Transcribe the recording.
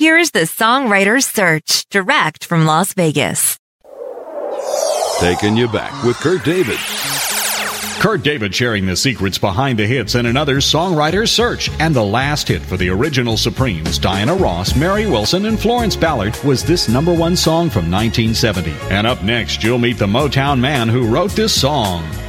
Here's the Songwriter's Search, direct from Las Vegas. Taking you back with Kurt David. Kurt David sharing the secrets behind the hits in another Songwriter's Search. And the last hit for the original Supremes, Diana Ross, Mary Wilson, and Florence Ballard, was this #1 song from 1970. And up next, you'll meet the Motown man who wrote this song.